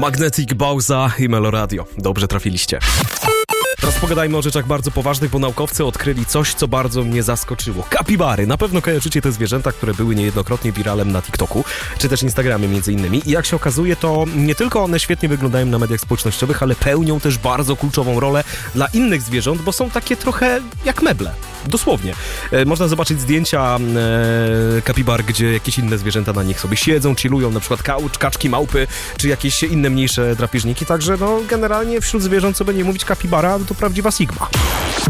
Magnetic Bauza i Meloradio. Dobrze trafiliście. Teraz pogadajmy o rzeczach bardzo poważnych, bo naukowcy odkryli coś, co bardzo mnie zaskoczyło. Kapibary. Na pewno kojarzycie te zwierzęta, które były niejednokrotnie wiralem na TikToku, czy też Instagramie między innymi. I jak się okazuje, to nie tylko one świetnie wyglądają na mediach społecznościowych, ale pełnią też bardzo kluczową rolę dla innych zwierząt, bo są takie trochę jak meble. Dosłownie. Można zobaczyć zdjęcia kapibar, gdzie jakieś inne zwierzęta na nich sobie siedzą, chillują, na przykład kaczki, małpy, czy jakieś inne mniejsze drapieżniki. Także no generalnie wśród zwierząt, co by nie mówić, kapibara to prawdziwa sigma.